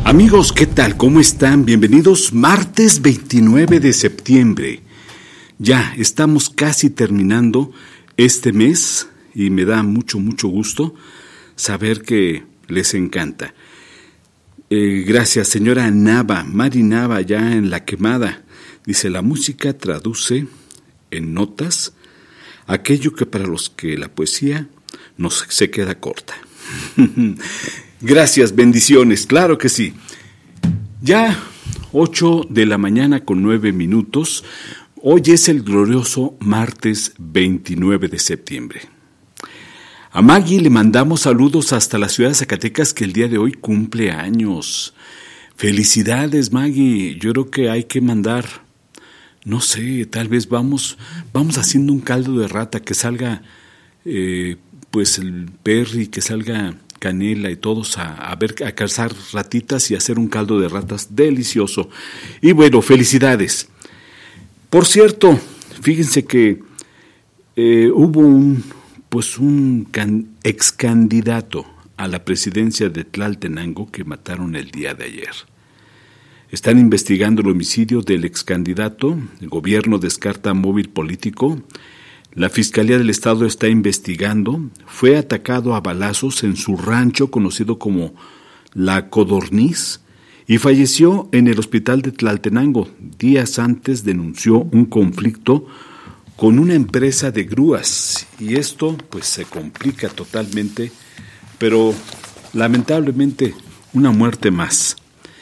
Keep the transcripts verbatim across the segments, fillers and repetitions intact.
Amigos, ¿qué tal? ¿Cómo están? Bienvenidos martes veintinueve de septiembre. Ya estamos casi terminando este mes y me da mucho, mucho gusto saber que les encanta. Eh, gracias, señora Nava, Mari Nava, ya en La Quemada. Dice, la música traduce en notas aquello que para los que la poesía nos se queda corta. Gracias, bendiciones, claro que sí. Ya ocho de la mañana con nueve minutos, hoy es el glorioso martes veintinueve de septiembre. A Maggie le mandamos saludos hasta la ciudad de Zacatecas, que el día de hoy cumple años. Felicidades, Maggie. Yo creo que hay que mandar, no sé, tal vez vamos, vamos haciendo un caldo de rata, que salga eh, pues el Perry, que salga Canela y todos a, a ver, a cazar ratitas y hacer un caldo de ratas delicioso. Y bueno, felicidades. Por cierto, fíjense que eh, hubo un, pues un can, ex candidato a la presidencia de Tlaltenango que mataron el día de ayer. Están investigando el homicidio del ex candidato, el gobierno descarta móvil político. La Fiscalía del Estado está investigando. Fue atacado a balazos en su rancho conocido como La Codorniz y falleció en el hospital de Tlaltenango. Días antes denunció un conflicto con una empresa de grúas y esto pues se complica totalmente, pero lamentablemente una muerte más.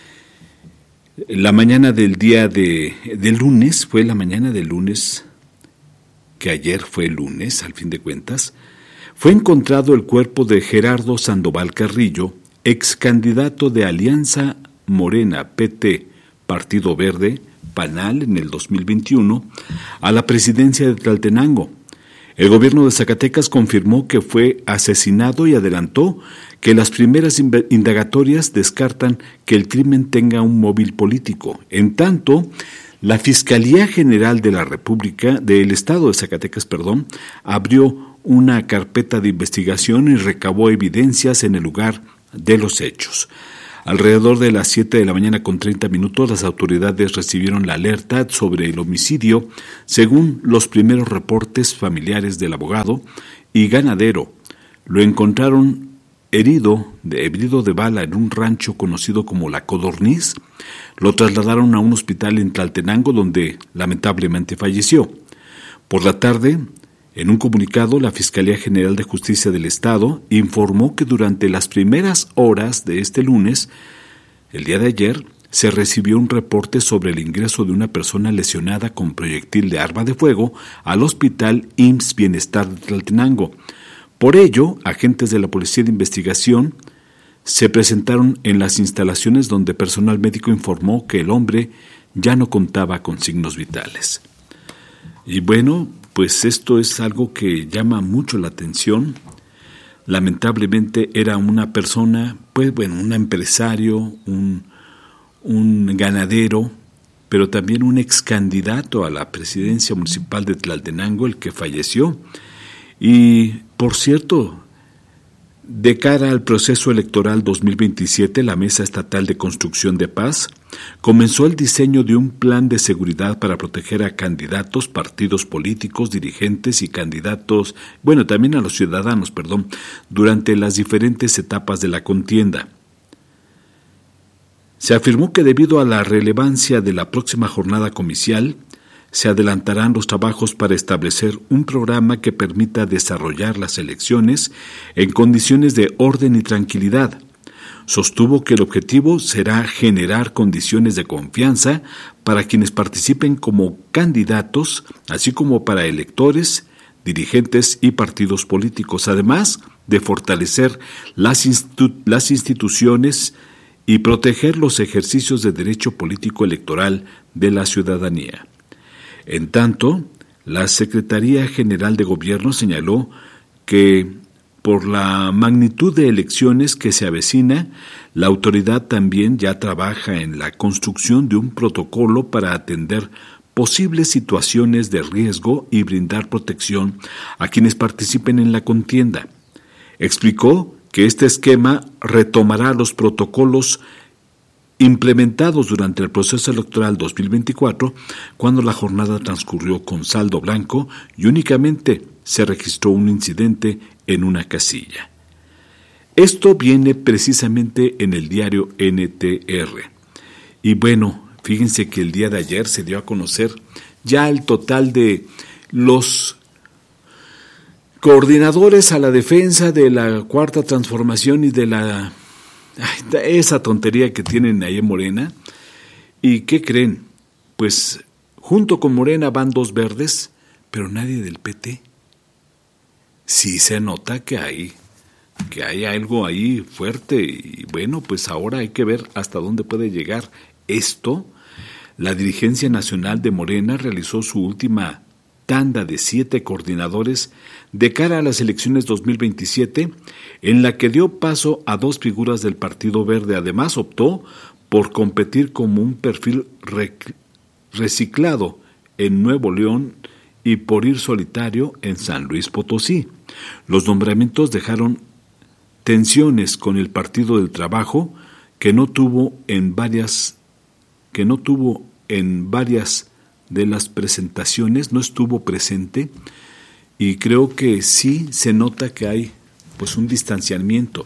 La mañana del día de, de lunes, fue la mañana del lunes, que ayer fue lunes, al fin de cuentas, fue encontrado el cuerpo de Gerardo Sandoval Carrillo, ex candidato de Alianza Morena, P T, Partido Verde, PANAL en el dos mil veintiuno, a la presidencia de Tlaltenango. El gobierno de Zacatecas confirmó que fue asesinado y adelantó que las primeras indagatorias descartan que el crimen tenga un móvil político. En tanto, la Fiscalía General de la República, del Estado de Zacatecas, perdón, abrió una carpeta de investigación y recabó evidencias en el lugar de los hechos. Alrededor de las siete de la mañana con treinta minutos, las autoridades recibieron la alerta sobre el homicidio, según los primeros reportes familiares del abogado y ganadero. Lo encontraron herido de, herido de bala en un rancho conocido como La Codorniz. Lo trasladaron a un hospital en Tlaltenango, donde lamentablemente falleció. Por la tarde, en un comunicado, la Fiscalía General de Justicia del Estado informó que durante las primeras horas de este lunes, el día de ayer, se recibió un reporte sobre el ingreso de una persona lesionada con proyectil de arma de fuego al hospital I M S S Bienestar de Tlaltenango. Por ello, agentes de la Policía de Investigación se presentaron en las instalaciones donde personal médico informó que el hombre ya no contaba con signos vitales. Y bueno, pues esto es algo que llama mucho la atención. Lamentablemente era una persona, pues bueno, un empresario, un, un ganadero, pero también un ex candidato a la presidencia municipal de Tlaltenango, el que falleció. Y, por cierto, de cara al proceso electoral dos mil veintisiete, la Mesa Estatal de Construcción de Paz comenzó el diseño de un plan de seguridad para proteger a candidatos, partidos políticos, dirigentes y candidatos, bueno, también a los ciudadanos, perdón, durante las diferentes etapas de la contienda. Se afirmó que debido a la relevancia de la próxima jornada comicial, se adelantarán los trabajos para establecer un programa que permita desarrollar las elecciones en condiciones de orden y tranquilidad. Sostuvo que el objetivo será generar condiciones de confianza para quienes participen como candidatos, así como para electores, dirigentes y partidos políticos, además de fortalecer las, institu- las instituciones y proteger los ejercicios de derecho político electoral de la ciudadanía. En tanto, la Secretaría General de Gobierno señaló que por la magnitud de elecciones que se avecina, la autoridad también ya trabaja en la construcción de un protocolo para atender posibles situaciones de riesgo y brindar protección a quienes participen en la contienda. Explicó que este esquema retomará los protocolos implementados durante el proceso electoral dos mil veinticuatro, cuando la jornada transcurrió con saldo blanco y únicamente se registró un incidente en una casilla. Esto viene precisamente en el diario N T R. Y bueno, fíjense que el día de ayer se dio a conocer ya el total de los coordinadores a la defensa de la Cuarta Transformación y de la Ay, esa tontería que tienen ahí en Morena. ¿Y qué creen? Pues junto con Morena van dos verdes, pero nadie del P T. Sí se nota que hay, que hay algo ahí fuerte, y bueno, pues ahora hay que ver hasta dónde puede llegar esto. La dirigencia nacional de Morena realizó su última tanda de siete coordinadores de cara a las elecciones dos mil veintisiete, en la que dio paso a dos figuras del Partido Verde. Además, optó por competir como un perfil rec- reciclado en Nuevo León y por ir solitario en San Luis Potosí. Los nombramientos dejaron tensiones con el Partido del Trabajo, que no tuvo en varias que no tuvo en varias de las presentaciones, no estuvo presente, y creo que sí se nota que hay pues un distanciamiento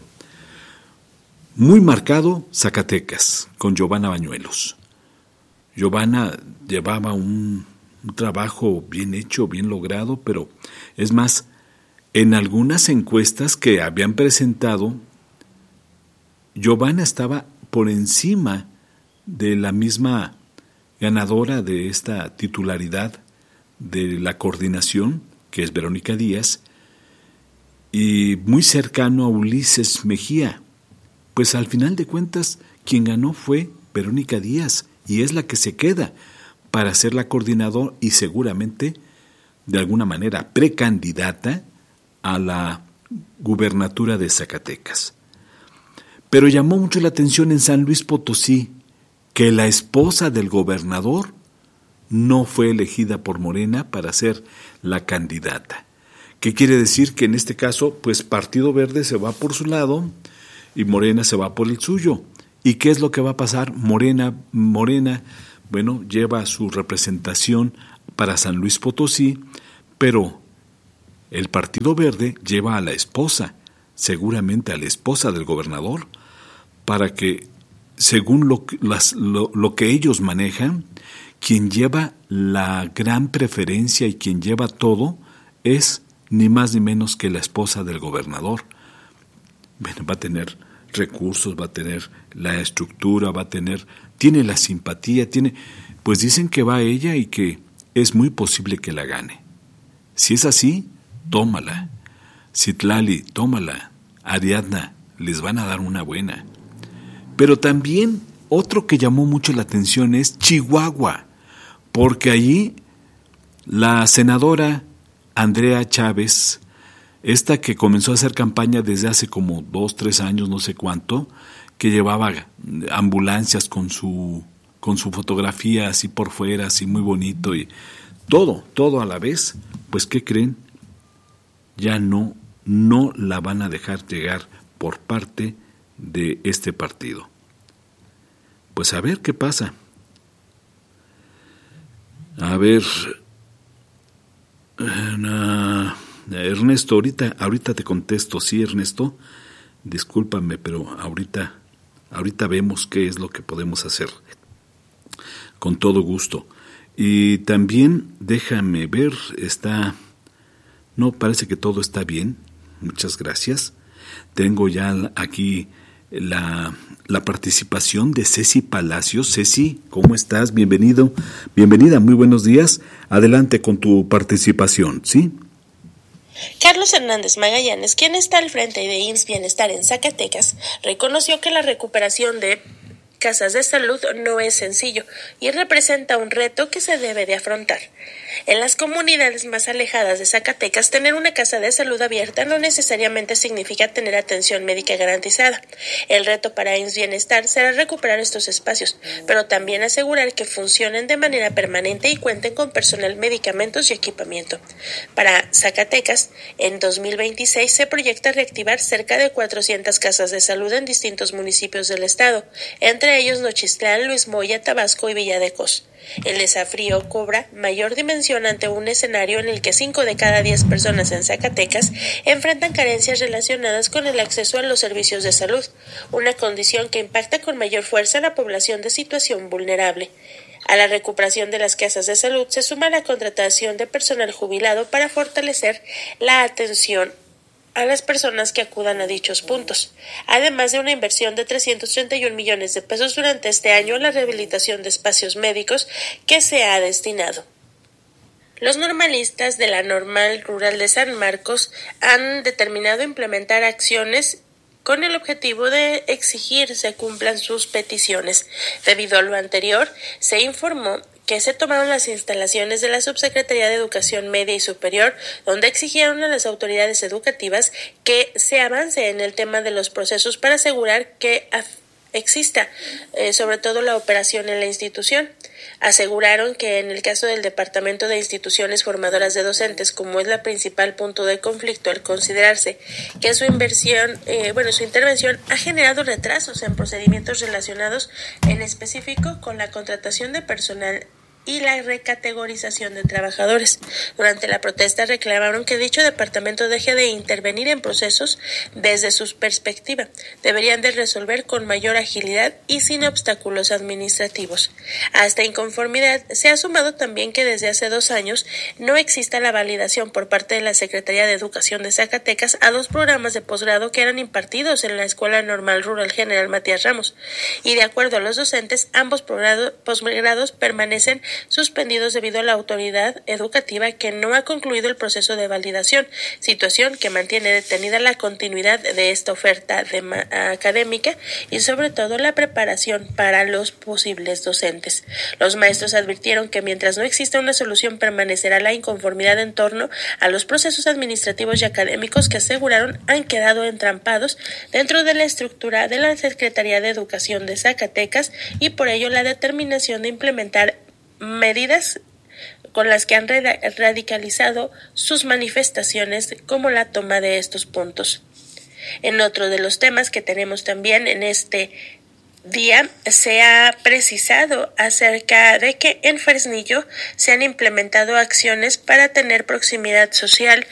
muy marcado. Zacatecas, con Giovanna Bañuelos. Giovanna llevaba un, un trabajo bien hecho, bien logrado, pero es más, en algunas encuestas que habían presentado, Giovanna estaba por encima de la misma ganadora de esta titularidad de la coordinación, que es Verónica Díaz, y muy cercano a Ulises Mejía. Pues al final de cuentas, quien ganó fue Verónica Díaz, y es la que se queda para ser la coordinadora y seguramente, de alguna manera, precandidata a la gubernatura de Zacatecas. Pero llamó mucho la atención en San Luis Potosí que la esposa del gobernador no fue elegida por Morena para ser la candidata. ¿Qué quiere decir? Que en este caso, pues Partido Verde se va por su lado y Morena se va por el suyo. ¿Y qué es lo que va a pasar? Morena, Morena, bueno, lleva su representación para San Luis Potosí, pero el Partido Verde lleva a la esposa, seguramente a la esposa del gobernador, para que, según lo, las, lo, lo que ellos manejan, quien lleva la gran preferencia y quien lleva todo es ni más ni menos que la esposa del gobernador. Bueno, va a tener recursos, va a tener la estructura, va a tener, tiene la simpatía, tiene, pues dicen que va ella y que es muy posible que la gane. Si es así, tómala. Citlali, tómala. Ariadna, les van a dar una buena. Pero también otro que llamó mucho la atención es Chihuahua, porque allí la senadora Andrea Chávez, esta que comenzó a hacer campaña desde hace como dos, tres años, no sé cuánto, que llevaba ambulancias con su, con su fotografía así por fuera, así muy bonito, y todo, todo a la vez, pues ¿qué creen? Ya no, no la van a dejar llegar por parte de este partido. Pues a ver qué pasa. A ver, uh, Ernesto, ahorita, ahorita te contesto. Sí, Ernesto, discúlpame, pero ahorita, ahorita vemos qué es lo que podemos hacer. Con todo gusto. Y también déjame ver, está, no, parece que todo está bien. Muchas gracias. Tengo ya aquí la, la participación de Ceci Palacios. Ceci, ¿cómo estás? Bienvenido, bienvenida, muy buenos días. Adelante con tu participación, ¿sí? Carlos Hernández Magallanes, quien está al frente de I M S S Bienestar en Zacatecas, reconoció que la recuperación de casas de salud no es sencillo y representa un reto que se debe de afrontar. En las comunidades más alejadas de Zacatecas, tener una casa de salud abierta no necesariamente significa tener atención médica garantizada. El reto para I M S S Bienestar será recuperar estos espacios, pero también asegurar que funcionen de manera permanente y cuenten con personal, medicamentos y equipamiento. Para Zacatecas, en dos mil veintiséis se proyecta reactivar cerca de cuatrocientas casas de salud en distintos municipios del estado, entre ellos Nochistlán, Luis Moya, Tabasco y Villa de Cos. El desafío cobra mayor dimensión ante un escenario en el que cinco de cada diez personas en Zacatecas enfrentan carencias relacionadas con el acceso a los servicios de salud, una condición que impacta con mayor fuerza a la población de situación vulnerable. A la recuperación de las casas de salud se suma la contratación de personal jubilado para fortalecer la atención a las personas que acudan a dichos puntos, además de una inversión de trescientos treinta y un millones de pesos durante este año a la rehabilitación de espacios médicos que se ha destinado. Los normalistas de la Normal Rural de San Marcos han determinado implementar acciones con el objetivo de exigir se cumplan sus peticiones. Debido a lo anterior, se informó que se tomaron las instalaciones de la Subsecretaría de Educación Media y Superior, donde exigieron a las autoridades educativas que se avance en el tema de los procesos para asegurar que exista, eh, sobre todo la operación en la institución. Aseguraron que en el caso del Departamento de Instituciones Formadoras de Docentes, como es la principal punto de conflicto al considerarse que su inversión, eh, bueno, su intervención ha generado retrasos en procedimientos relacionados en específico con la contratación de personal y la recategorización de trabajadores. Durante la protesta reclamaron que dicho departamento deje de intervenir en procesos desde su perspectiva. Deberían de resolver con mayor agilidad y sin obstáculos administrativos. A esta inconformidad se ha sumado también que desde hace dos años no exista la validación por parte de la Secretaría de Educación de Zacatecas a dos programas de posgrado que eran impartidos en la Escuela Normal Rural General Matías Ramos. Y de acuerdo a los docentes, ambos posgrados permanecen suspendidos debido a la autoridad educativa que no ha concluido el proceso de validación, situación que mantiene detenida la continuidad de esta oferta de ma- académica y sobre todo la preparación para los posibles docentes. Los maestros advirtieron que mientras no exista una solución permanecerá la inconformidad en torno a los procesos administrativos y académicos que aseguraron han quedado entrampados dentro de la estructura de la Secretaría de Educación de Zacatecas y por ello la determinación de implementar medidas con las que han radicalizado sus manifestaciones como la toma de estos puntos. En otro de los temas que tenemos también en este día se ha precisado acerca de que en Fresnillo se han implementado acciones para tener proximidad social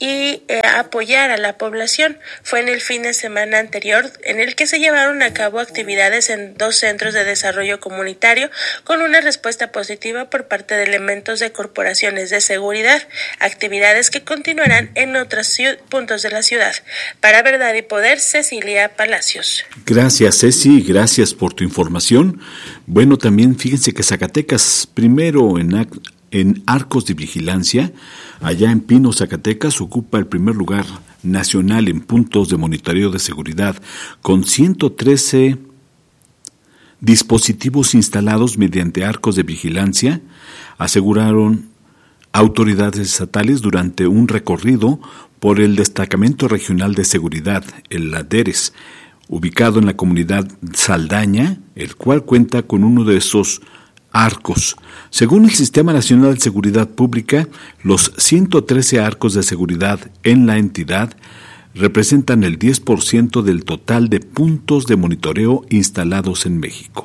y eh, apoyar a la población. Fue en el fin de semana anterior en el que se llevaron a cabo actividades en dos centros de desarrollo comunitario con una respuesta positiva por parte de elementos de corporaciones de seguridad, actividades que continuarán en otros ciu- puntos de la ciudad. Para Verdad y Poder, Cecilia Palacios. Gracias, Ceci, gracias por tu información. Bueno, también fíjense que Zacatecas, primero en ac- En Arcos de Vigilancia, allá en Pino, Zacatecas, ocupa el primer lugar nacional en puntos de monitoreo de seguridad, con ciento trece dispositivos instalados mediante arcos de vigilancia, aseguraron autoridades estatales durante un recorrido por el Destacamento Regional de Seguridad, el LADERES, ubicado en la comunidad Saldaña, el cual cuenta con uno de esos arcos. Según el Sistema Nacional de Seguridad Pública, los ciento trece arcos de seguridad en la entidad representan el diez por ciento del total de puntos de monitoreo instalados en México.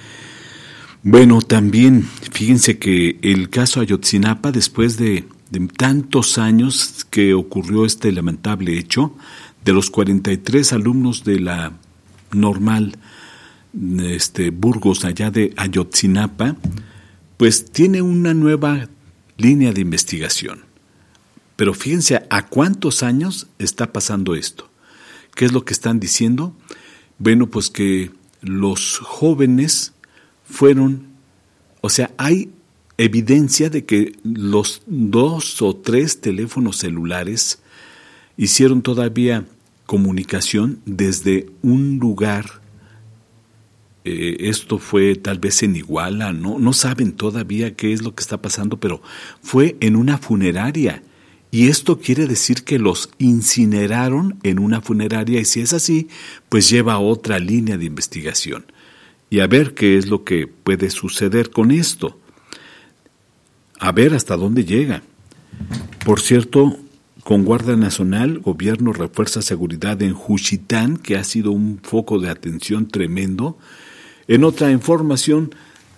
Bueno, también fíjense que el caso Ayotzinapa, después de, de tantos años que ocurrió este lamentable hecho, de los cuarenta y tres alumnos de la Normal Este, Burgos, allá de Ayotzinapa, pues tiene una nueva línea de investigación. Pero fíjense a cuántos años está pasando esto. ¿Qué es lo que están diciendo? Bueno, pues que los jóvenes fueron, o sea, hay evidencia de que los dos o tres teléfonos celulares hicieron todavía comunicación desde un lugar eh, esto fue tal vez en Iguala, ¿no? No saben todavía qué es lo que está pasando, pero fue en una funeraria. Y esto quiere decir que los incineraron en una funeraria, y si es así, pues lleva a otra línea de investigación. Y a ver qué es lo que puede suceder con esto. A ver hasta dónde llega. Por cierto, con Guardia Nacional, gobierno refuerza seguridad en Juchitán, que ha sido un foco de atención tremendo. En otra información,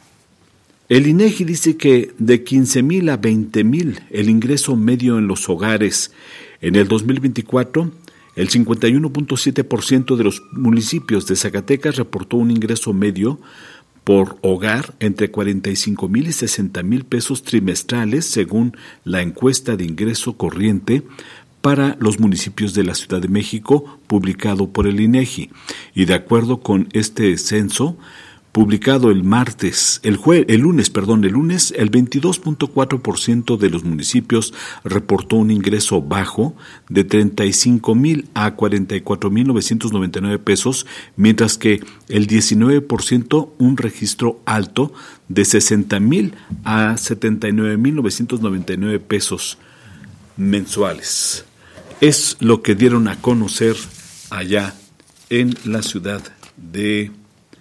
el INEGI dice que de quince mil a veinte mil el ingreso medio en los hogares. En el dos mil veinticuatro, el cincuenta y uno punto siete por ciento de los municipios de Zacatecas reportó un ingreso medio por hogar entre cuarenta y cinco mil y sesenta mil pesos trimestrales, según la encuesta de ingreso corriente para los municipios de la Ciudad de México, publicado por el INEGI. Y de acuerdo con este censo, publicado el martes, el jue, el lunes, perdón, el lunes, el veintidós punto cuatro por ciento de los municipios reportó un ingreso bajo de treinta y cinco mil a cuarenta y cuatro mil novecientos noventa y nueve pesos, mientras que el diecinueve por ciento un registro alto de sesenta mil a setenta y nueve mil novecientos noventa y nueve pesos mensuales. Es lo que dieron a conocer allá en la ciudad de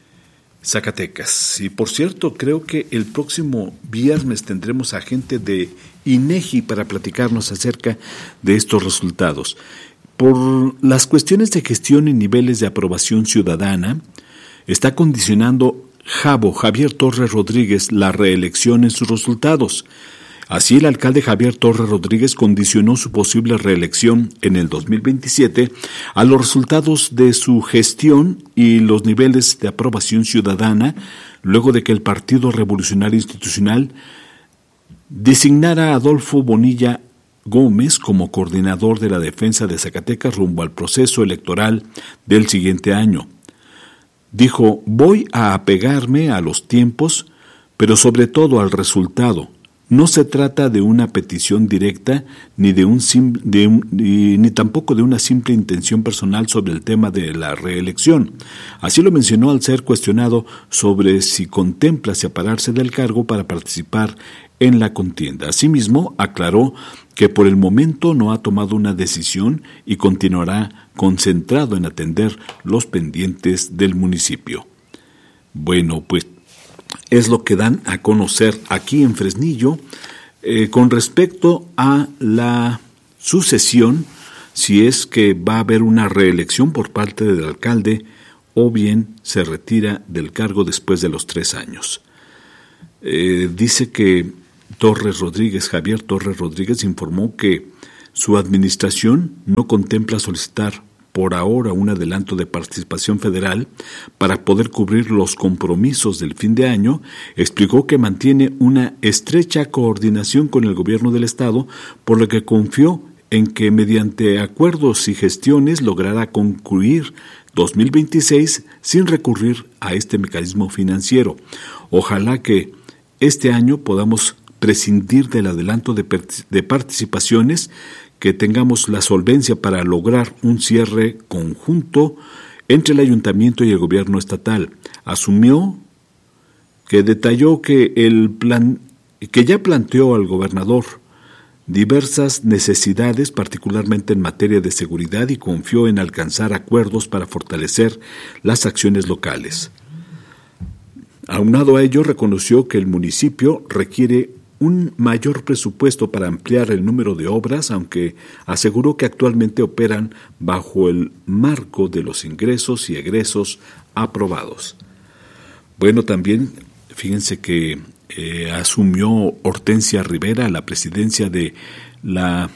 Zacatecas. Y por cierto, creo que el próximo viernes tendremos a gente de INEGI para platicarnos acerca de estos resultados. Por las cuestiones de gestión y niveles de aprobación ciudadana, está condicionando Jabo, Javier Torres Rodríguez, la reelección en sus resultados. Así, el alcalde Javier Torres Rodríguez condicionó su posible reelección en el dos mil veintisiete a los resultados de su gestión y los niveles de aprobación ciudadana, luego de que el Partido Revolucionario Institucional designara a Adolfo Bonilla Gómez como coordinador de la defensa de Zacatecas rumbo al proceso electoral del siguiente año. Dijo: voy a apegarme a los tiempos, pero sobre todo al resultado. No se trata de una petición directa ni de un, sim, de un ni, ni tampoco de una simple intención personal sobre el tema de la reelección. Así lo mencionó al ser cuestionado sobre si contempla separarse del cargo para participar en la contienda. Asimismo, aclaró que por el momento no ha tomado una decisión y continuará concentrado en atender los pendientes del municipio. Bueno, pues es lo que dan a conocer aquí en Fresnillo eh, con respecto a la sucesión, si es que va a haber una reelección por parte del alcalde o bien se retira del cargo después de los tres años. Eh, dice que Torres Rodríguez, Javier Torres Rodríguez, informó que su administración no contempla solicitar por ahora un adelanto de participación federal para poder cubrir los compromisos del fin de año. Explicó que mantiene una estrecha coordinación con el gobierno del estado, por lo que confió en que mediante acuerdos y gestiones logrará concluir dos mil veintiséis sin recurrir a este mecanismo financiero. Ojalá que este año podamos prescindir del adelanto de, de participaciones, que tengamos la solvencia para lograr un cierre conjunto entre el ayuntamiento y el gobierno estatal. Asumió que detalló que el plan que ya planteó al gobernador diversas necesidades, particularmente en materia de seguridad, y confió en alcanzar acuerdos para fortalecer las acciones locales. Aunado a ello, reconoció que el municipio requiere un mayor presupuesto para ampliar el número de obras, aunque aseguró que actualmente operan bajo el marco de los ingresos y egresos aprobados. Bueno, también fíjense que eh, asumió Hortensia Rivera la presidencia de la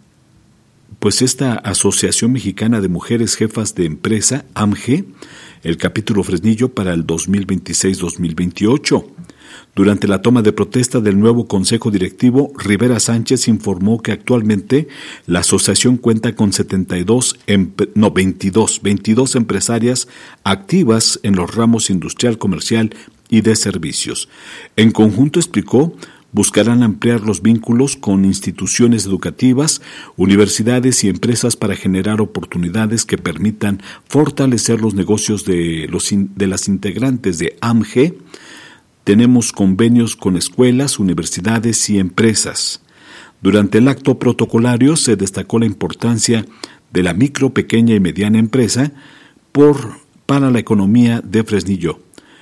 pues esta Asociación Mexicana de Mujeres Jefas de Empresa, A M G, el capítulo Fresnillo para el dos mil veintiséis dos mil veintiocho. Durante la toma de protesta del nuevo Consejo Directivo, Rivera Sánchez informó que actualmente la asociación cuenta con setenta y dos, no, veintidós, veintidós empresarias activas en los ramos industrial, comercial y de servicios. En conjunto, explicó, buscarán ampliar los vínculos con instituciones educativas, universidades y empresas para generar oportunidades que permitan fortalecer los negocios de, los, de las integrantes de A M G. Tenemos convenios con escuelas, universidades y empresas. Durante el acto protocolario se destacó la importancia de la micro, pequeña y mediana empresa por, para la economía de Fresnillo.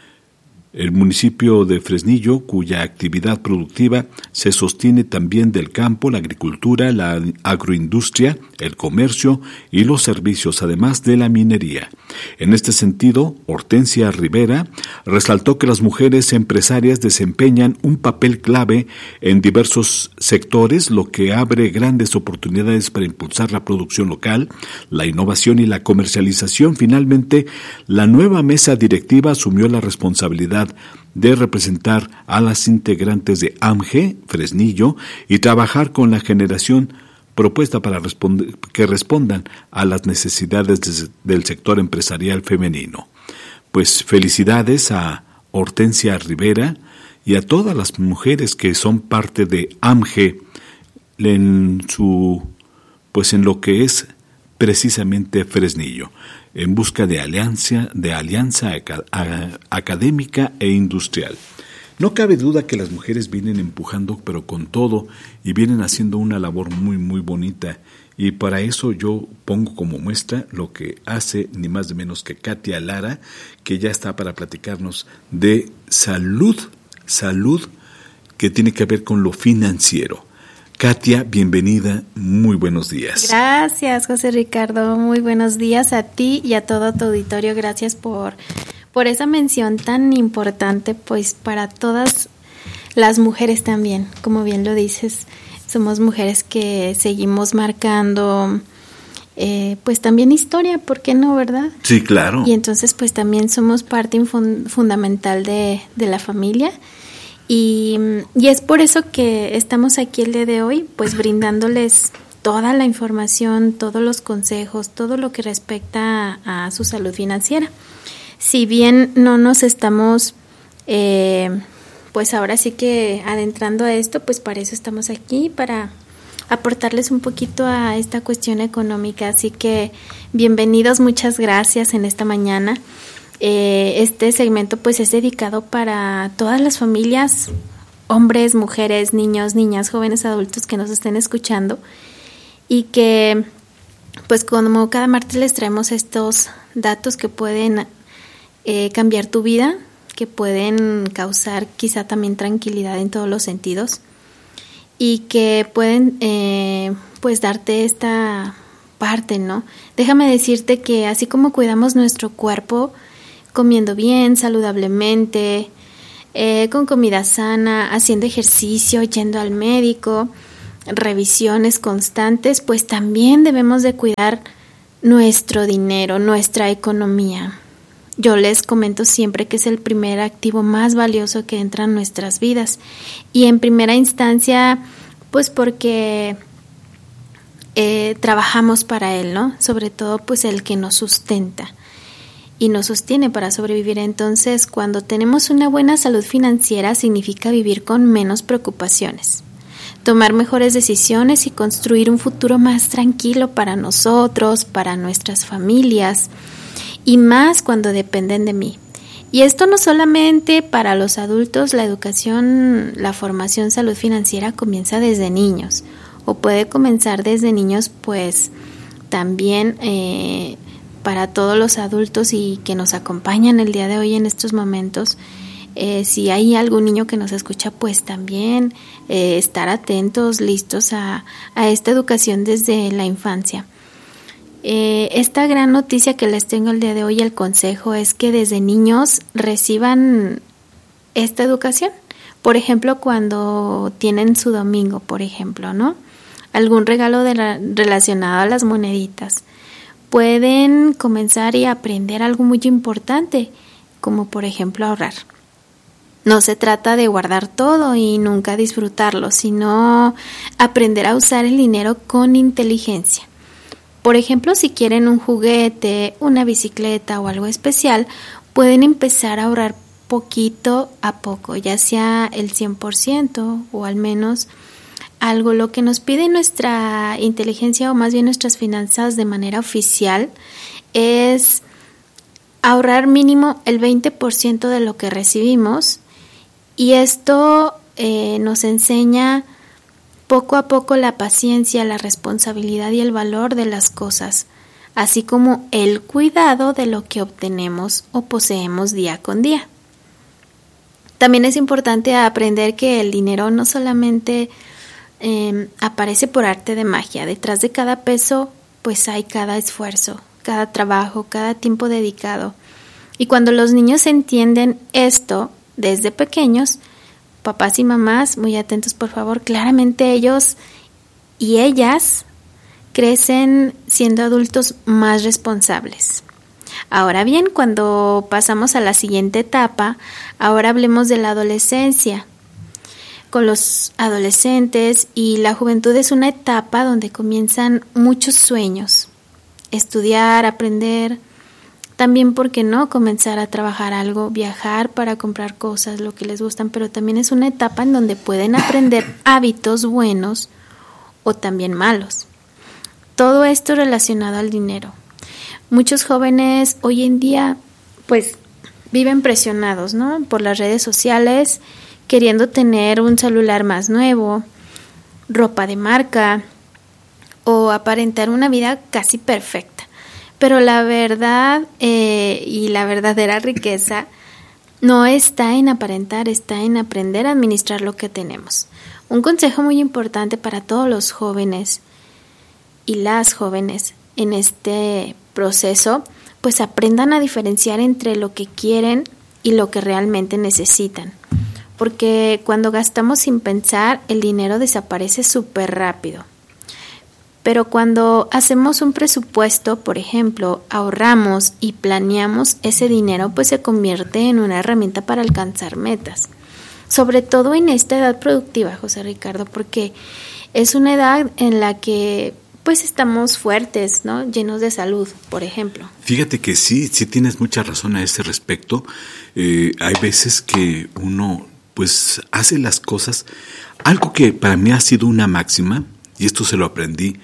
El municipio de Fresnillo, cuya actividad productiva se sostiene también del campo, la agricultura, la agroindustria, el comercio y los servicios, además de la minería. En este sentido, Hortensia Rivera resaltó que las mujeres empresarias desempeñan un papel clave en diversos sectores, lo que abre grandes oportunidades para impulsar la producción local, la innovación y la comercialización. Finalmente, la nueva mesa directiva asumió la responsabilidad de representar a las integrantes de A M G Fresnillo y trabajar con la generación propuesta para responder, que respondan a las necesidades de, del sector empresarial femenino. Pues felicidades a Hortensia Rivera y a todas las mujeres que son parte de A M G en su, pues en lo que es precisamente Fresnillo, en busca de alianza, de alianza académica e industrial. No cabe duda que las mujeres vienen empujando, pero con todo, y vienen haciendo una labor muy, muy bonita. Y para eso yo pongo como muestra lo que hace ni más ni menos que Katia Lara, que ya está para platicarnos de salud, salud que tiene que ver con lo financiero. Katia, bienvenida, muy buenos días. Gracias, José Ricardo, muy buenos días a ti y a todo tu auditorio. Gracias por, por esa mención tan importante, pues para todas las mujeres también, como bien lo dices, somos mujeres que seguimos marcando, eh, pues también historia, ¿por qué no, verdad? Sí, claro. Y entonces pues también somos parte infun- fundamental de, de la familia. Y, y es por eso que estamos aquí el día de hoy, pues brindándoles toda la información, todos los consejos, todo lo que respecta a, a su salud financiera. Si bien no nos estamos, eh, pues ahora sí que adentrando a esto, pues para eso estamos aquí, para aportarles un poquito a esta cuestión económica. Así que bienvenidos, muchas gracias en esta mañana. Eh, este segmento pues es dedicado para todas las familias, hombres, mujeres, niños, niñas, jóvenes, adultos que nos estén escuchando y que pues como cada martes les traemos estos datos que pueden eh, cambiar tu vida, que pueden causar quizá también tranquilidad en todos los sentidos y que pueden eh, pues darte esta parte, ¿no? Déjame decirte que así como cuidamos nuestro cuerpo comiendo bien, saludablemente, eh, con comida sana, haciendo ejercicio, yendo al médico, revisiones constantes, pues también debemos de cuidar nuestro dinero, nuestra economía. Yo les comento siempre que es el primer activo más valioso que entra en nuestras vidas y en primera instancia, pues porque eh, trabajamos para él, ¿no? Sobre todo, pues el que nos sustenta y nos sostiene para sobrevivir. Entonces, cuando tenemos una buena salud financiera, significa vivir con menos preocupaciones, tomar mejores decisiones y construir un futuro más tranquilo para nosotros, para nuestras familias, y más cuando dependen de mí. Y esto no solamente para los adultos, la educación, la formación salud financiera comienza desde niños, o puede comenzar desde niños, pues también eh, para todos los adultos y que nos acompañan el día de hoy en estos momentos. Eh, si hay algún niño que nos escucha, pues también eh, estar atentos, listos a, a esta educación desde la infancia. Eh, esta gran noticia que les tengo el día de hoy, el consejo, es que desde niños reciban esta educación. Por ejemplo, cuando tienen su domingo, por ejemplo, ¿no? Algún regalo de la, relacionado a las moneditas. Pueden comenzar y aprender algo muy importante, como por ejemplo ahorrar. No se trata de guardar todo y nunca disfrutarlo, sino aprender a usar el dinero con inteligencia. Por ejemplo, si quieren un juguete, una bicicleta o algo especial, pueden empezar a ahorrar poquito a poco, ya sea el cien por ciento o al menos algo. Lo que nos pide nuestra inteligencia o más bien nuestras finanzas de manera oficial es ahorrar mínimo el veinte por ciento de lo que recibimos, y esto eh, nos enseña poco a poco la paciencia, la responsabilidad y el valor de las cosas, así como el cuidado de lo que obtenemos o poseemos día con día. También es importante aprender que el dinero no solamente eh, aparece por arte de magia. Detrás de cada peso pues hay cada esfuerzo, cada trabajo, cada tiempo dedicado. Y cuando los niños entienden esto desde pequeños, papás y mamás, muy atentos por favor, claramente ellos y ellas crecen siendo adultos más responsables. Ahora bien, cuando pasamos a la siguiente etapa, ahora hablemos de la adolescencia. Con los adolescentes y la juventud es una etapa donde comienzan muchos sueños. Estudiar, aprender, también, ¿por qué no?, comenzar a trabajar algo, viajar para comprar cosas, lo que les gustan, pero también es una etapa en donde pueden aprender hábitos buenos o también malos. Todo esto relacionado al dinero. Muchos jóvenes hoy en día pues viven presionados, ¿no?, por las redes sociales, queriendo tener un celular más nuevo, ropa de marca o aparentar una vida casi perfecta. Pero la verdad eh, y la verdadera riqueza no está en aparentar, está en aprender a administrar lo que tenemos. Un consejo muy importante para todos los jóvenes y las jóvenes en este proceso, pues aprendan a diferenciar entre lo que quieren y lo que realmente necesitan. Porque cuando gastamos sin pensar, el dinero desaparece súper rápido. Pero cuando hacemos un presupuesto, por ejemplo, ahorramos y planeamos ese dinero, pues se convierte en una herramienta para alcanzar metas. Sobre todo en esta edad productiva, José Ricardo, porque es una edad en la que pues estamos fuertes, ¿no?, llenos de salud, por ejemplo. Fíjate que sí, sí tienes mucha razón a ese respecto. Eh, hay veces que uno pues hace las cosas, algo que para mí ha sido una máxima, y esto se lo aprendí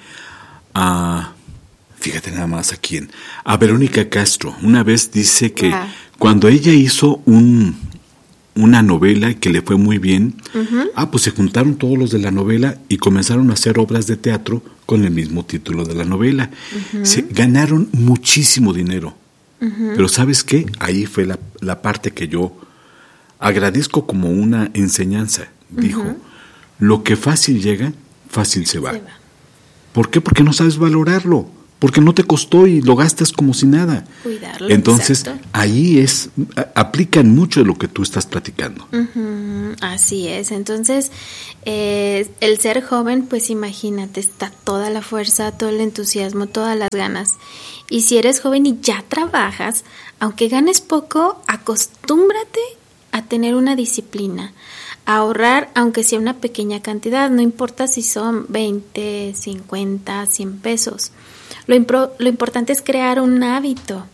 a, fíjate nada más a quién, a Verónica Castro. Una vez dice que ah. cuando ella hizo un, una novela que le fue muy bien, uh-huh. ah, pues se juntaron todos los de la novela y comenzaron a hacer obras de teatro con el mismo título de la novela. Uh-huh. Se ganaron muchísimo dinero. Uh-huh. Pero ¿sabes qué? Ahí fue la, la parte que yo agradezco como una enseñanza. Dijo, uh-huh. lo que fácil llega, fácil se va. se va. ¿Por qué? Porque no sabes valorarlo, porque no te costó y lo gastas como si nada. Cuidarlo. Entonces, exacto. ahí es, aplican mucho de lo que tú estás platicando. Uh-huh, así es. Entonces, eh, el ser joven, pues imagínate, está toda la fuerza, todo el entusiasmo, todas las ganas. Y si eres joven y ya trabajas, aunque ganes poco, acostúmbrate a tener una disciplina. Ahorrar, aunque sea una pequeña cantidad, no importa si son veinte, cincuenta, cien pesos. Lo, impro- lo importante es crear un hábito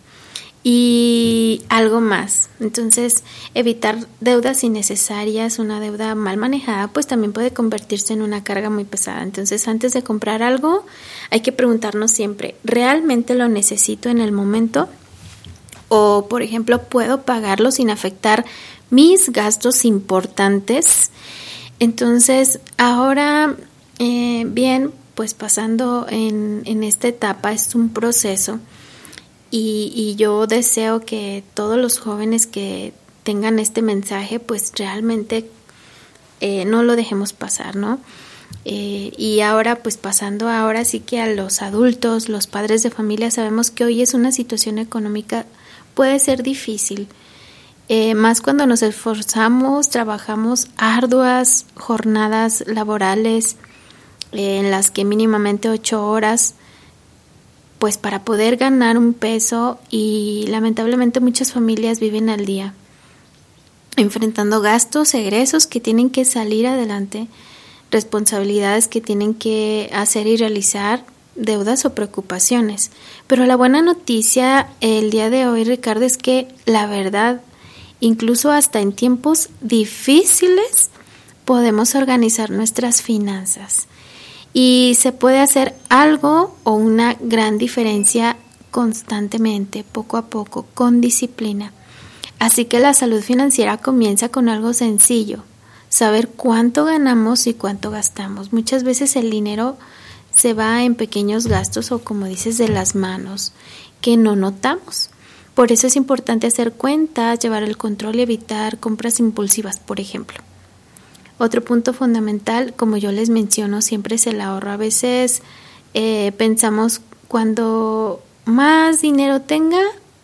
y algo más. Entonces, evitar deudas innecesarias, una deuda mal manejada, pues también puede convertirse en una carga muy pesada. Entonces, antes de comprar algo, hay que preguntarnos siempre, ¿realmente lo necesito en el momento? O, por ejemplo, ¿puedo pagarlo sin afectar mis gastos importantes? Entonces, ahora, eh, bien, pues pasando en, en esta etapa, es un proceso y, y yo deseo que todos los jóvenes que tengan este mensaje, pues realmente eh, no lo dejemos pasar, ¿no? Eh, y ahora, pues pasando ahora sí que a los adultos, los padres de familia, sabemos que hoy es una situación económica, puede ser difícil. Eh, más cuando nos esforzamos, trabajamos arduas jornadas laborales eh, en las que mínimamente ocho horas, pues para poder ganar un peso, y lamentablemente muchas familias viven al día, enfrentando gastos, egresos que tienen que salir adelante, responsabilidades que tienen que hacer y realizar, deudas o preocupaciones. Pero la buena noticia el día de hoy, Ricardo, es que la verdad Incluso hasta en tiempos difíciles podemos organizar nuestras finanzas. Y se puede hacer algo o una gran diferencia constantemente, poco a poco, con disciplina. Así que la salud financiera comienza con algo sencillo, saber cuánto ganamos y cuánto gastamos. Muchas veces el dinero se va en pequeños gastos o, como dices, de las manos, que no notamos. Por eso es importante hacer cuentas, llevar el control y evitar compras impulsivas, por ejemplo. Otro punto fundamental, como yo les menciono, siempre es el ahorro. A veces eh, pensamos cuando más dinero tenga,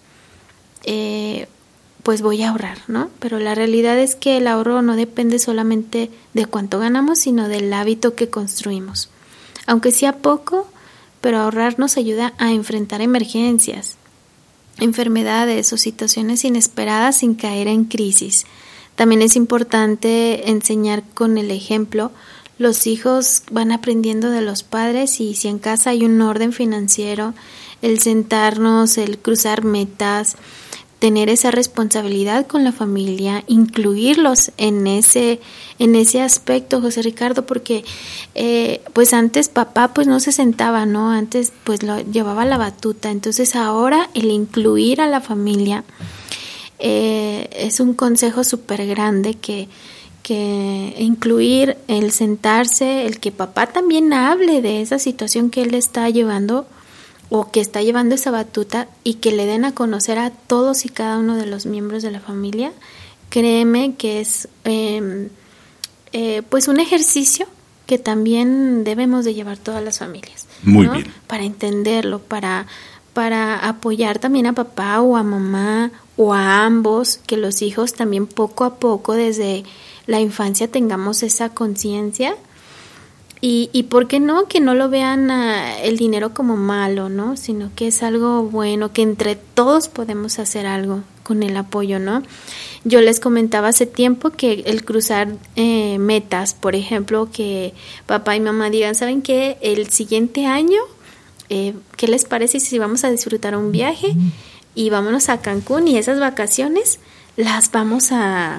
eh, pues voy a ahorrar, ¿no? Pero la realidad es que el ahorro no depende solamente de cuánto ganamos, sino del hábito que construimos. Aunque sea poco, pero ahorrar nos ayuda a enfrentar emergencias, enfermedades o situaciones inesperadas sin caer en crisis. También es importante enseñar con el ejemplo. Los hijos van aprendiendo de los padres, y si en casa hay un orden financiero, el sentarnos, el cruzar metas, tener esa responsabilidad con la familia, incluirlos en ese en ese aspecto, José Ricardo, porque eh, pues antes papá pues no se sentaba, ¿no? Antes pues lo llevaba la batuta. Entonces ahora el incluir a la familia eh, es un consejo súper grande, que que incluir, el sentarse, el que papá también hable de esa situación que él está llevando o que está llevando esa batuta, y que le den a conocer a todos y cada uno de los miembros de la familia. Créeme que es eh, eh, pues un ejercicio que también debemos de llevar todas las familias. Muy ¿no? bien. Para entenderlo, para, para apoyar también a papá o a mamá o a ambos, que los hijos también poco a poco desde la infancia tengamos esa conciencia. Y, y por qué no, que no lo vean a el dinero como malo, ¿no? Sino que es algo bueno, que entre todos podemos hacer algo con el apoyo, ¿no? Yo les comentaba hace tiempo que el cruzar eh, metas, por ejemplo, que papá y mamá digan, ¿saben qué? El siguiente año, eh, ¿qué les parece si vamos a disfrutar un viaje y vámonos a Cancún, y esas vacaciones las vamos a,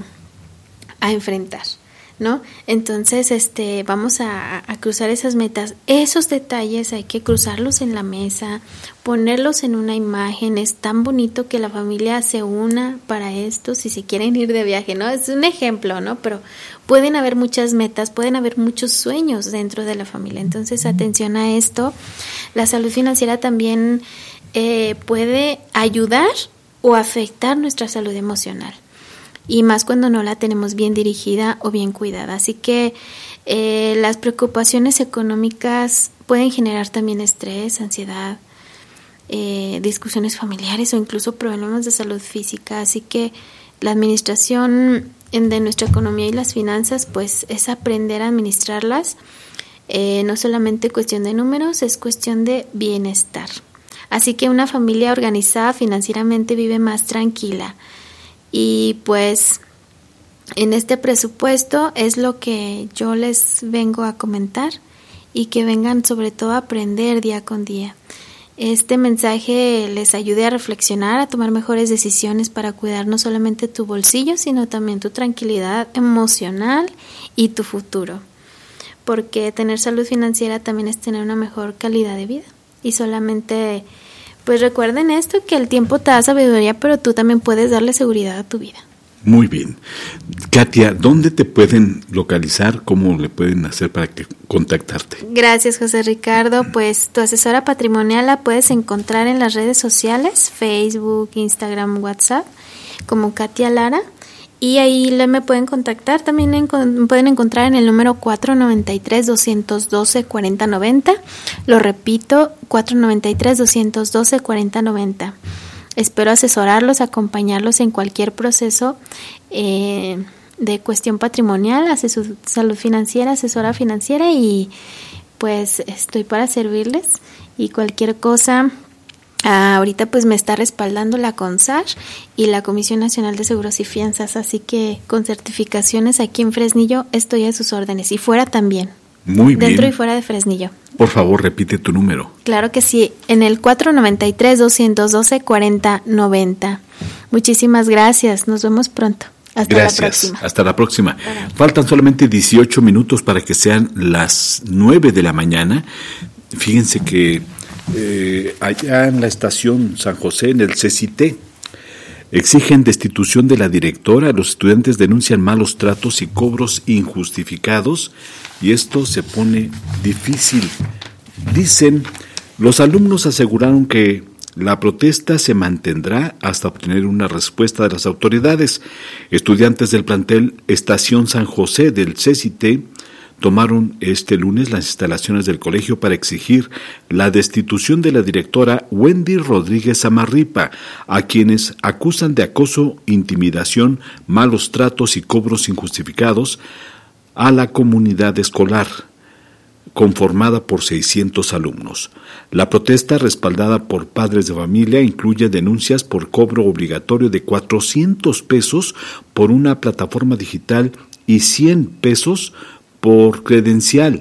a enfrentar, ¿no? Entonces, este, vamos a, a cruzar esas metas. Esos detalles hay que cruzarlos en la mesa, ponerlos en una imagen. Es tan bonito que la familia se una para esto, si se quieren ir de viaje, ¿no? Es un ejemplo, ¿no? Pero pueden haber muchas metas, pueden haber muchos sueños dentro de la familia. Entonces, atención a esto. La salud financiera también eh, puede ayudar o afectar nuestra salud emocional, y más cuando no la tenemos bien dirigida o bien cuidada. Así que eh, las preocupaciones económicas pueden generar también estrés, ansiedad, eh, discusiones familiares o incluso problemas de salud física. Así que la administración de nuestra economía y las finanzas pues es aprender a administrarlas. Eh, no solamente cuestión de números, es cuestión de bienestar. Así que una familia organizada financieramente vive más tranquila. Y pues en este presupuesto es lo que yo les vengo a comentar, y que vengan sobre todo a aprender día con día. Este mensaje les ayude a reflexionar, a tomar mejores decisiones para cuidar no solamente tu bolsillo, sino también tu tranquilidad emocional y tu futuro. Porque tener salud financiera también es tener una mejor calidad de vida. Y solamente... pues recuerden esto, que el tiempo te da sabiduría, pero tú también puedes darle seguridad a tu vida. Muy bien. Katia, ¿dónde te pueden localizar? ¿Cómo le pueden hacer para que contactarte? Gracias, José Ricardo. Pues tu asesora patrimonial la puedes encontrar en las redes sociales, Facebook, Instagram, WhatsApp, como Katia Lara. Y ahí le me pueden contactar. También en, me pueden encontrar en el número cuatro noventa y tres, doscientos doce, cuarenta noventa. Lo repito, cuatro noventa y tres, doscientos doce, cuarenta noventa. Espero asesorarlos, acompañarlos en cualquier proceso eh, de cuestión patrimonial, asesor, salud financiera, asesora financiera, y pues estoy para servirles. Y cualquier cosa... Ah, ahorita pues me está respaldando la CONSAR y la Comisión Nacional de Seguros y Fianzas, así que con certificaciones aquí en Fresnillo estoy a sus órdenes, y fuera también. Muy bien. Dentro y fuera de Fresnillo. Por favor, repite tu número. Claro que sí, en el cuatro noventa y tres, doscientos doce, cuarenta noventa. Muchísimas gracias, nos vemos pronto. Hasta Gracias. la próxima. Hasta la próxima. Faltan solamente dieciocho minutos para que sean las nueve de la mañana. Fíjense que eh, allá en la estación San José, en el C C I T, exigen destitución de la directora. Los estudiantes denuncian malos tratos y cobros injustificados, y esto se pone difícil. Dicen, los alumnos aseguraron que la protesta se mantendrá hasta obtener una respuesta de las autoridades. Estudiantes del plantel Estación San José del C C I T tomaron este lunes las instalaciones del colegio para exigir la destitución de la directora Wendy Rodríguez Amarripa, a quienes acusan de acoso, intimidación, malos tratos y cobros injustificados a la comunidad escolar, conformada por seiscientos alumnos. La protesta, respaldada por padres de familia, incluye denuncias por cobro obligatorio de cuatrocientos pesos por una plataforma digital y cien pesos por credencial,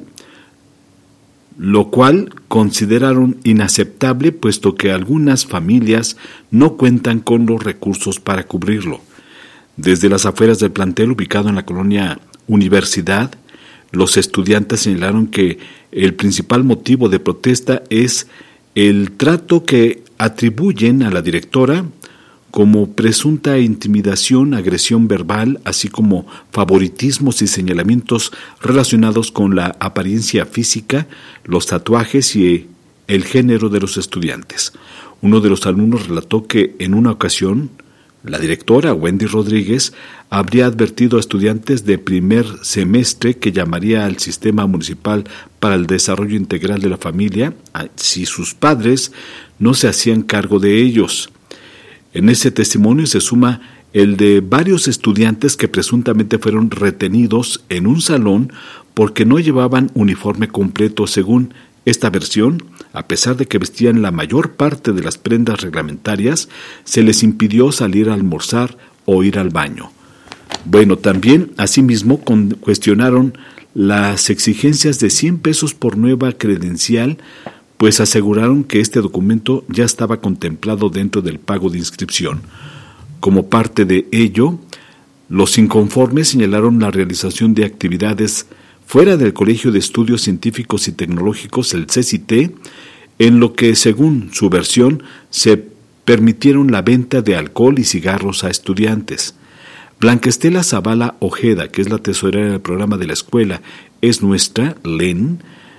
lo cual consideraron inaceptable, puesto que algunas familias no cuentan con los recursos para cubrirlo. Desde las afueras del plantel, ubicado en la colonia Universidad, los estudiantes señalaron que el principal motivo de protesta es el trato que atribuyen a la directora como presunta intimidación, agresión verbal, así como favoritismos y señalamientos relacionados con la apariencia física, los tatuajes y el género de los estudiantes. Uno de los alumnos relató que en una ocasión la directora, Wendy Rodríguez, habría advertido a estudiantes de primer semestre que llamaría al Sistema Municipal para el Desarrollo Integral de la Familia si sus padres no se hacían cargo de ellos. En ese testimonio se suma el de varios estudiantes que presuntamente fueron retenidos en un salón porque no llevaban uniforme completo. Según esta versión, a pesar de que vestían la mayor parte de las prendas reglamentarias, se les impidió salir a almorzar o ir al baño. Bueno, también, asimismo, con, cuestionaron las exigencias de cien pesos por nueva credencial, pues aseguraron que este documento ya estaba contemplado dentro del pago de inscripción. Como parte de ello, los inconformes señalaron la realización de actividades fuera del Colegio de Estudios Científicos y Tecnológicos, el C C I T, en lo que, según su versión, se permitieron la venta de alcohol y cigarros a estudiantes. Blanca Estela Zavala Ojeda, que es la tesorera del programa de la escuela Es Nuestra, L E N,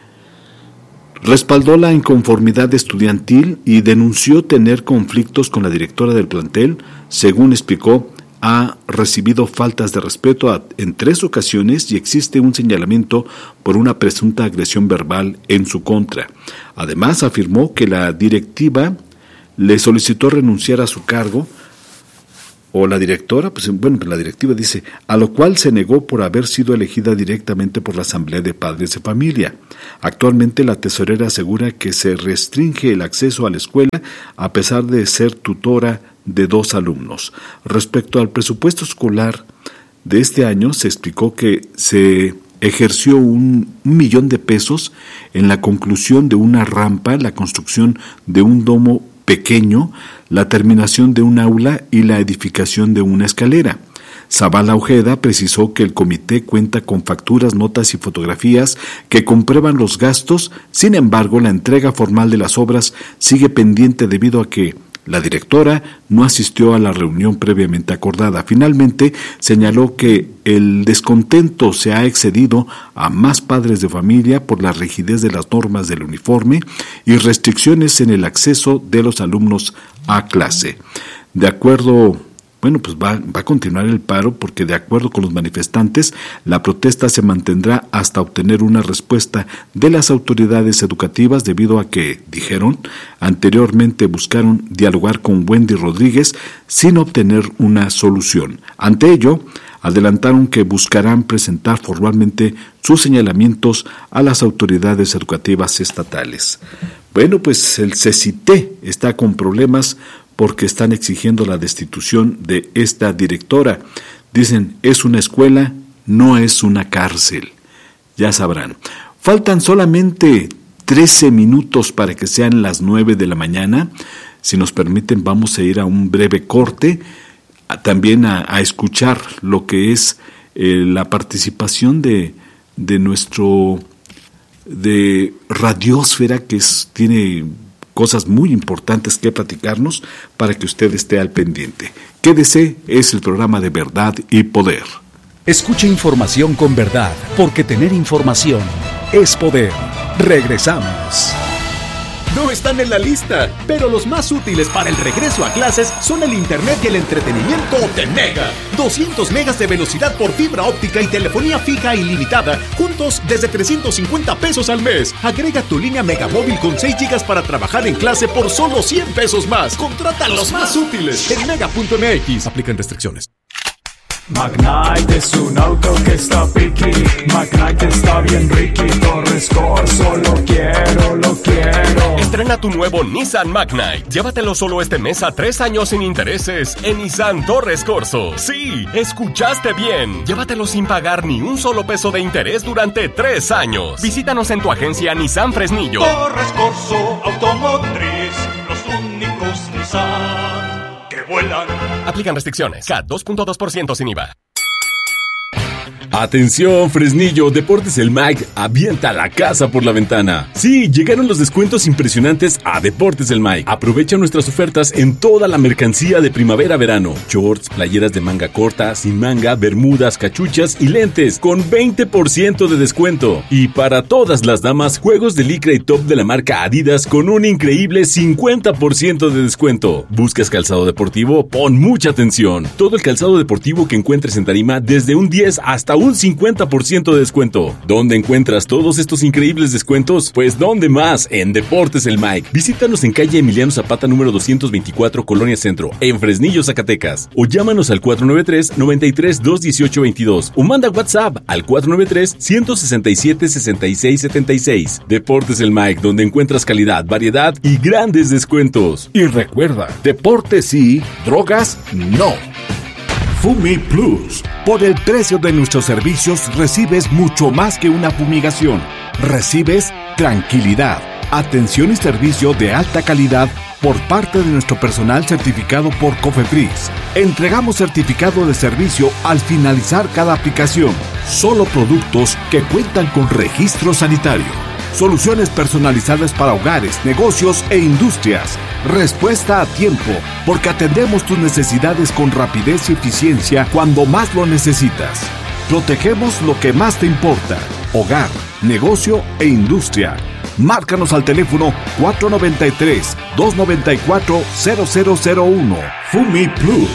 respaldó la inconformidad estudiantil y denunció tener conflictos con la directora del plantel. Según explicó, ha recibido faltas de respeto a, en tres ocasiones, y existe un señalamiento por una presunta agresión verbal en su contra. Además, afirmó que la directiva le solicitó renunciar a su cargo, o la directora, pues bueno, la directiva dice, a lo cual se negó por haber sido elegida directamente por la Asamblea de Padres de Familia. Actualmente la tesorera asegura que se restringe el acceso a la escuela a pesar de ser tutora de dos alumnos. Respecto al presupuesto escolar de este año, se explicó que se ejerció un, un millón de pesos en la conclusión de una rampa, la construcción de un domo pequeño, la terminación de un aula y la edificación de una escalera. Zavala Ojeda precisó que el comité cuenta con facturas, notas y fotografías que comprueban los gastos. Sin embargo, la entrega formal de las obras sigue pendiente debido a que la directora no asistió a la reunión previamente acordada. Finalmente, señaló que el descontento se ha excedido a más padres de familia por la rigidez de las normas del uniforme y restricciones en el acceso de los alumnos a clase. De acuerdo Bueno, pues va, va a continuar el paro porque, de acuerdo con los manifestantes, la protesta se mantendrá hasta obtener una respuesta de las autoridades educativas, debido a que, dijeron, anteriormente buscaron dialogar con Wendy Rodríguez sin obtener una solución. Ante ello, adelantaron que buscarán presentar formalmente sus señalamientos a las autoridades educativas estatales. Bueno, pues el C C I T está con problemas porque están exigiendo la destitución de esta directora. Dicen, es una escuela, no es una cárcel. Ya sabrán. Faltan solamente trece minutos para que sean las nueve de la mañana. Si nos permiten, vamos a ir a un breve corte, a, también a, a escuchar lo que es eh, la participación de, de nuestro de Radiósfera, que es, tiene cosas muy importantes que platicarnos para que usted esté al pendiente. Quédese, es el programa de Verdad y Poder. Escuche información con verdad, porque tener información es poder. Regresamos. No están en la lista, pero los más útiles para el regreso a clases son el internet y el entretenimiento de Mega. doscientos megas de velocidad por fibra óptica y telefonía fija ilimitada, juntos desde trescientos cincuenta pesos al mes. Agrega tu línea Megamóvil con seis gigas para trabajar en clase por solo cien pesos más. Contrata los más útiles en mega punto m x. Aplican restricciones. Magnite es un auto que está piqui. Magnite está bien ricky. Torres Corso, lo quiero, lo quiero. Estrena tu nuevo Nissan Magnite. Llévatelo solo este mes a tres años sin intereses en Nissan Torres Corso. Sí, escuchaste bien. Llévatelo sin pagar ni un solo peso de interés durante tres años. Visítanos en tu agencia Nissan Fresnillo. Torres Corso Automotriz, los únicos Nissan que vuelan. Aplican restricciones. C A T dos punto dos por ciento sin I V A. Atención, Fresnillo, Deportes El Mike avienta la casa por la ventana. Sí, llegaron los descuentos impresionantes a Deportes El Mike. Aprovecha nuestras ofertas en toda la mercancía de primavera-verano. Shorts, playeras de manga corta, sin manga, bermudas, cachuchas y lentes con veinte por ciento de descuento. Y para todas las damas, juegos de licra y top de la marca Adidas con un increíble cincuenta por ciento de descuento. ¿Buscas calzado deportivo? Pon mucha atención. Todo el calzado deportivo que encuentres en Tarima desde un diez hasta un cincuenta por ciento de descuento. ¿Dónde encuentras todos estos increíbles descuentos? Pues ¿dónde más? En Deportes El Mike. Visítanos en calle Emiliano Zapata número doscientos veinticuatro, Colonia Centro, en Fresnillo, Zacatecas. O llámanos al cuatro nueve tres, nueve tres, dos uno ocho, veintidós. O manda WhatsApp al cuatro nueve tres, uno seis siete, seis seis siete seis. Deportes El Mike, donde encuentras calidad, variedad y grandes descuentos. Y recuerda, deportes sí, drogas no. Fumi Plus. Por el precio de nuestros servicios recibes mucho más que una fumigación. Recibes tranquilidad, atención y servicio de alta calidad por parte de nuestro personal certificado por COFEPRIS. Entregamos certificado de servicio al finalizar cada aplicación. Solo productos que cuentan con registro sanitario. Soluciones personalizadas para hogares, negocios e industrias. Respuesta a tiempo, porque atendemos tus necesidades con rapidez y eficiencia cuando más lo necesitas. Protegemos lo que más te importa: hogar, negocio e industria. Márcanos al teléfono cuatro nueve tres, dos nueve cuatro, cero cero cero uno. Fumi Plus.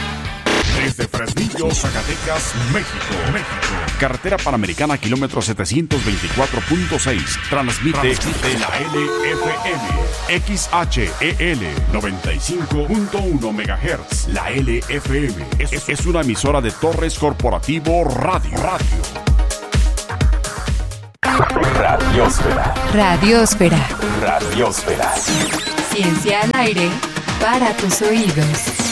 Desde Fresnillo, Zacatecas, México, México. Carretera Panamericana, kilómetro setecientos veinticuatro punto seis. Transmite, Transmite la L F M. X H E L noventa y cinco punto uno megahertz. La L F M es, es una emisora de Torres Corporativo Radio. Radio. Radiósfera. Radiósfera. Radiósfera. Ciencia al aire para tus oídos.